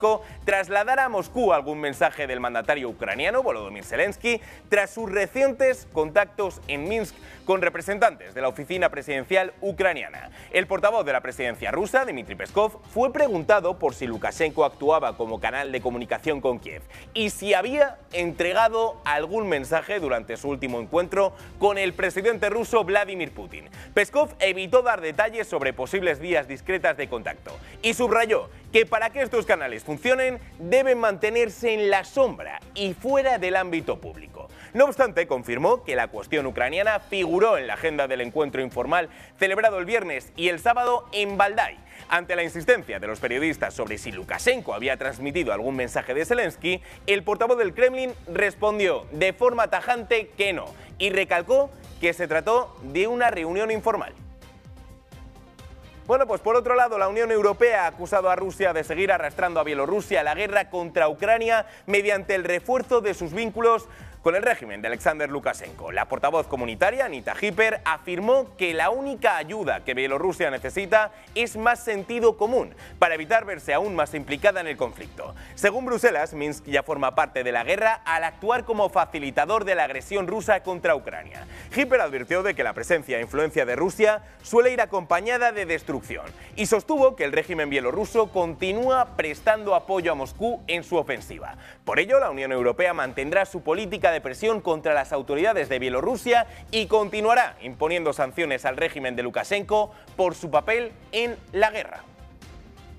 trasladara a Moscú algún mensaje del mandatario ucraniano Volodymyr Zelensky tras sus recientes contactos en Minsk con representantes de la oficina presidencial ucraniana. El portavoz de la presidencia rusa, Dmitry Peskov, fue preguntado por si Lukashenko actuaba como canal de comunicación con Kiev y si había entregado algún mensaje durante su último encuentro con el presidente ruso Vladimir Putin. Peskov evitó dar detalles sobre posibles vías discretas de contacto y subrayó que para que estos canales funcionen deben mantenerse en la sombra y fuera del ámbito público. No obstante, confirmó que la cuestión ucraniana figuró en la agenda del encuentro informal celebrado el viernes y el sábado en Valdai. Ante la insistencia de los periodistas sobre si Lukashenko había transmitido algún mensaje de Zelensky, el portavoz del Kremlin respondió de forma tajante que no y recalcó que se trató de una reunión informal. Bueno, pues por otro lado, la Unión Europea ha acusado a Rusia de seguir arrastrando a Bielorrusia a la guerra contra Ucrania mediante el refuerzo de sus vínculos con el régimen de Alexander Lukashenko. La portavoz comunitaria, Anita Hyper, afirmó que la única ayuda que Bielorrusia necesita es más sentido común para evitar verse aún más implicada en el conflicto. Según Bruselas, Minsk ya forma parte de la guerra al actuar como facilitador de la agresión rusa contra Ucrania. Hyper advirtió de que la presencia e influencia de Rusia suele ir acompañada de destrucción y sostuvo que el régimen bielorruso continúa prestando apoyo a Moscú en su ofensiva. Por ello, la Unión Europea mantendrá su política de presión contra las autoridades de Bielorrusia y continuará imponiendo sanciones al régimen de Lukashenko por su papel en la guerra.